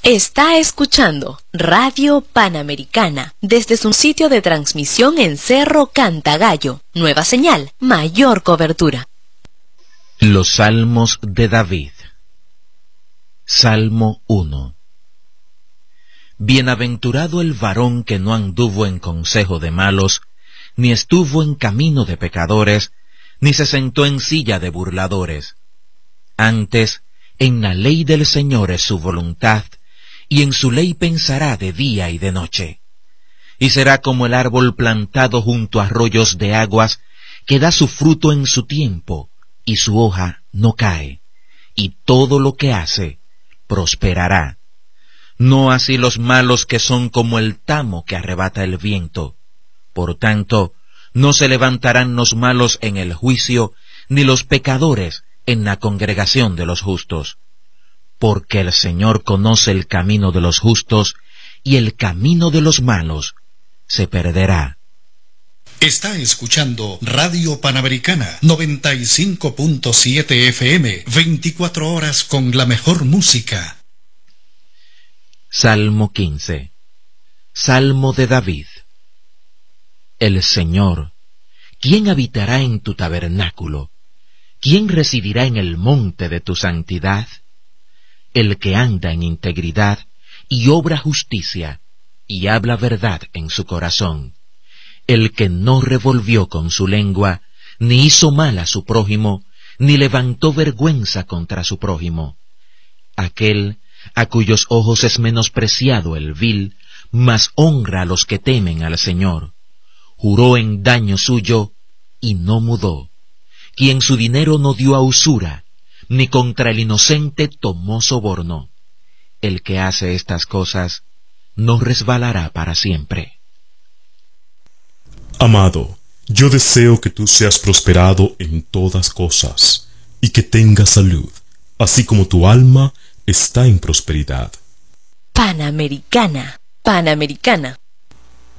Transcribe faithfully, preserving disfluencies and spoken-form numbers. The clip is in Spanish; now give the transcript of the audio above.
Está escuchando Radio Panamericana desde su sitio de transmisión en Cerro Cantagallo. Nueva señal, mayor cobertura. Los Salmos de David. Salmo uno. Bienaventurado el varón que no anduvo en consejo de malos, ni estuvo en camino de pecadores, ni se sentó en silla de burladores. Antes, en la ley del Señor es su voluntad, y en su ley pensará de día y de noche. Y será como el árbol plantado junto a arroyos de aguas, que da su fruto en su tiempo, y su hoja no cae, y todo lo que hace prosperará. No así los malos, que son como el tamo que arrebata el viento. Por tanto, no se levantarán los malos en el juicio, ni los pecadores en la congregación de los justos. Porque el Señor conoce el camino de los justos, y el camino de los malos se perderá. Está escuchando Radio Panamericana, noventa y cinco punto siete F M, veinticuatro horas con la mejor música. Salmo quince. Salmo de David. El Señor, ¿quién habitará en tu tabernáculo? ¿Quién residirá en el monte de tu santidad? El que anda en integridad y obra justicia, y habla verdad en su corazón. El que no revolvió con su lengua, ni hizo mal a su prójimo, ni levantó vergüenza contra su prójimo. Aquel a cuyos ojos es menospreciado el vil, mas honra a los que temen al Señor. Juró en daño suyo, y no mudó. Quien su dinero no dio a usura, ni contra el inocente tomó soborno. El que hace estas cosas no resbalará para siempre. Amado, yo deseo que tú seas prosperado en todas cosas, y que tengas salud, así como tu alma está en prosperidad. Panamericana, Panamericana.